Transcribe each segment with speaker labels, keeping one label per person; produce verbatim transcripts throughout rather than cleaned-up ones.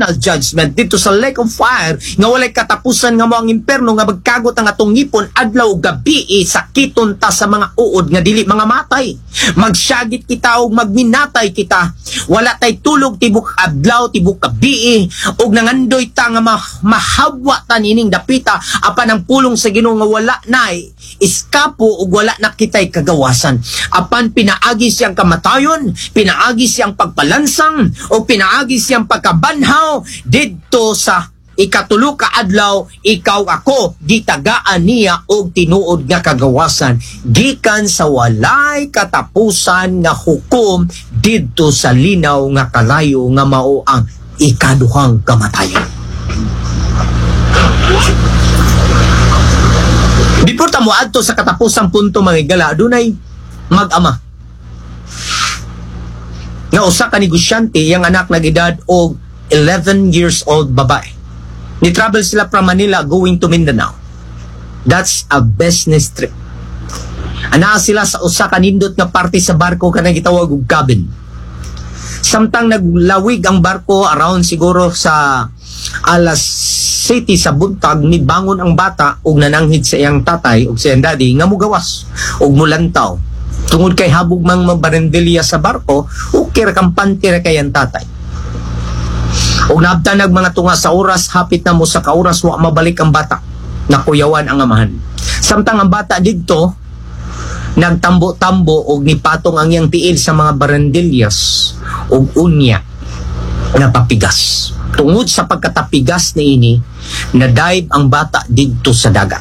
Speaker 1: eternal judgment dito sa lake of fire nga walay katapusan nga mo ang imperno nga magkagot ang atong ngipon adlaw ug gabi sakiton ta sa mga uod nga dili mga matay. Magsyagit kita ug magminatay kita. Wala tay tulog tibok adlaw tibok gabi ug nangandoy ta nga ma mahabwa ta nining dapita apan ang pulong sa Ginoo nga wala nay iskapo ug wala na kitay kagawasan. Apan pinaagi siyang kamatayon, pinaagi siyang pagpalansang o pinaagi siyang pagkabanhaw didto sa ikatulo ka adlaw ikaw ako gitagaan niya og tinuod nga kagawasan gikan sa walay katapusan nga hukom didto sa linaw nga kalayo nga mao ang ikaduhang kamatayon. Before ta moadto sa katapusang punto mga igala, adunay mag-ama nga usa ka negosyante yang anak nag-edad og eleven years old babae. Ni-travel sila from Manila going to Mindanao. That's a business trip. Ana sila sa usa ka nindot nga parte sa barko kanang gitawag og cabin. Samtang naglawig ang barko around siguro sa alas City sa buntag, mibangon ang bata ug nananghid sa iyang tatay ug sa iyang daddy nga mugawas ug mulantaw. Tungod kay habog mang mabarendilya sa barko, ukir kampante ra kay ang tatay. Og naabtanag mga tunga sa oras, hapit na mo sa kauras, wa mabalik ang bata. Nakuyawan ang amahan. Samtang ang bata didto, nagtambo-tambo og nipatong ang iyang tiil sa mga barandilyas og unya na papigas. Tungod sa pagkatapigas ni ini, nadive ang bata didto sa dagat.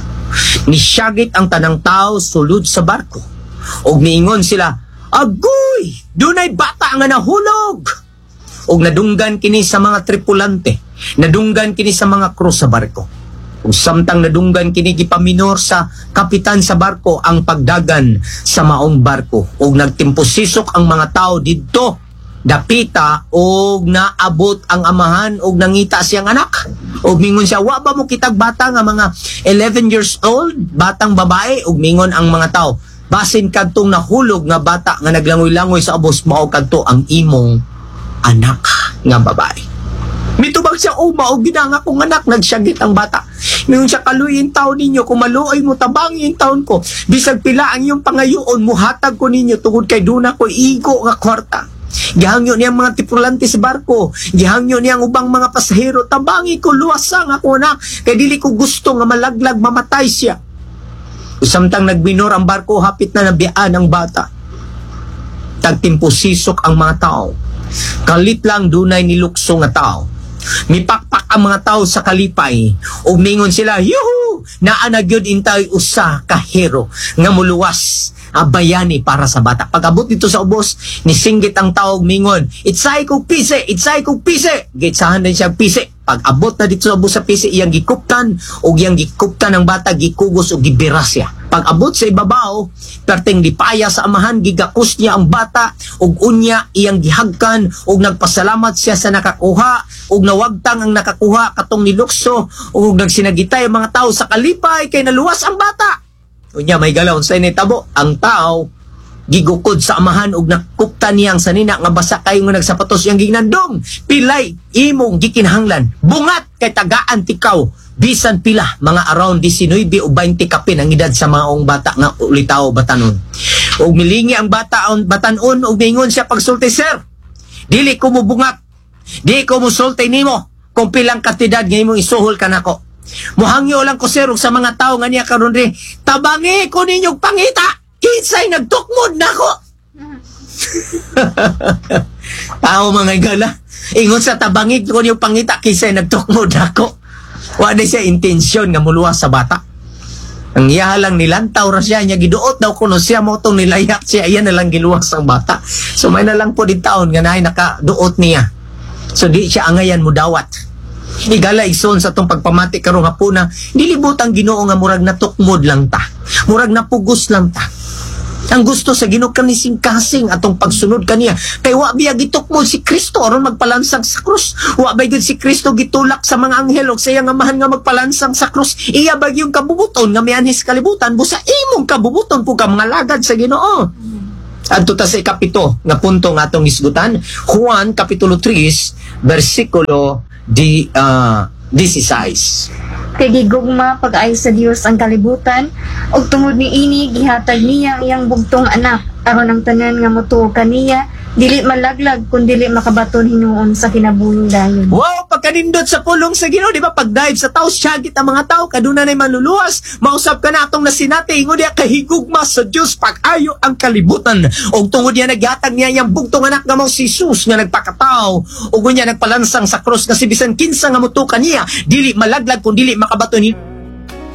Speaker 1: Nisyagit ang tanang tao sulod sa barko. Og niingon sila, agoy! Dunay bata nga nahulog! Og nadunggan kini sa mga tripulante, nadunggan kini sa mga crew sa barko. Ug samtang nadunggan kini gipaminor sa kapitan sa barko ang pagdagan sa maong barko. Ug nagtimpusisok ang mga tao didto dapita og naabot ang amahan og nangita siyang anak. Og mingon siya, wa ba mo kitag bata nga mga eleven years old, batang babae? Og mingon ang mga tao, basin kadtong nahulog nga bata nga naglangoy-langoy sa abos mao kadto ang imong anak nga babae. Mitubag siya, oh, mao ginanga kong anak, nagsyagit ang bata. Mingon siya, kaluyin taon ninyo, kung maluoy mo, tabangin taon ko. Bisag pila ang iyong pangayoon, muhatag ko ninyo, tungod kay duna ko, igo nga kwarta. Gihangyo niyang mga tripulante sa barko, gihangyo niyang ubang mga pasahero, tabangi ko, luwasang ako anak, kay dili ko gusto nga malaglag, mamatay siya. Samtang nagminor ang barko, hapit na nabiyaan ang bata. Tagtimpusisok ang mga tao. Kalit lang dunay nilukso nga tao. Mipakpak ang mga tao sa kalipay. O mingon sila, yuhu! Naanagyod intay usa ka hero nga muluwas bayani para sa bata. Pag-abot dito sa ubos, nisinggit ang tao mingon, itsay kong pise! Itsay kong pise! Gitsahan din siya pise. Pag-abot na dito sa ubos sa pise, iyang gikuptan o iyang gikuptan ng bata, gikugos o gibirasya. Pag-abot sa ibabaw, perteng dipaya sa amahan, gigakus niya ang bata ug unya iyang gihagkan ug nagpasalamat siya sa nakakuha ug nawagtang ang nakakuha katong nilukso ug nagsinagitay ang mga tao sa kalipay kay naluwas ang bata. Unya may galawon sa initabo, ang tao gigukod sa amahan ug nakuptan niyang sanina nga basa kayo nga nagsapatos iyang gignandong. Pilay imong gikinahanglan, bungat kay tagaan tikaw. Bisan pila, mga around nineteen o twenty kapin ang edad sa mga ong bata nga ulitaw batanon. O milingi ang bata ang batanon o mingon siya pagsulti, sir, dili ko mo bungat, di ko mo sulti nimo, kung pilang katidad nga imong isuhol ka nako. Muhangyo lang ko, sir, sa mga tao nga niya karon rin, tabangi ko ninyong pangita, kinsay nagtukmod nako. Tao mga igala, ingon sa tabangi ko ninyong pangita, kinsay nagtukmod nako. Wala siya intensyon nga muluwas sa bata. Ang iya lang nilantaw ra siya, niya giduot daw kuno siya mo itong nilayak siya, iya na lang giluwas ang bata. So may na lang po di taon nga naay nakaduot niya. So di siya angayan mo dawat. Igala ison sa itong pagpamati karong hapuna, nilibot ang Ginoo nga murag natukmod lang ta. Murag napugos lang ta. Ang gusto sa Ginoo kanising kasing atong pagsunod kaniya. Kay wa biya gitukmod si Kristo aron magpalansang sa krus. Wa ba gid si Kristo gitulak sa mga anghel og sa iyang amahan nga magpalansang sa krus. Iya ba yung kabubuton nga mianhis kalibutan busa imong kabubuton po ka mga lagad sa Ginoo. Adto ta sa ikapito nga punto nga atong isgutan, Juan kapitulo three bersikulo di uh, sixteen.
Speaker 2: Kay gigugma pag-ayo sa Dios ang kalibutan, ug tungod ni ini gihatag niya ang iyang bugtong anak aron ang tanan nga motuo kaniya dili malaglag kun dili makabaton hinuon sa kinabuhing dayon.
Speaker 1: Wow, pagkanindot sa pulong sa Ginoo, di ba? Pag-dive sa tao, syagit ang mga tao, kaduna na'y manluluwas. Mausap ka na atong nasinati, ingon niya kahigugma sa Diyos, pag-ayo ang kalibutan. O tungod niya naghatag niya yung bugtong anak nga mong si Jesus nga nagpakatao. O niya nagpalansang sa krus nga si bisan kinsa nga mutukan niya, dili malaglag kung dili makabaton hinuon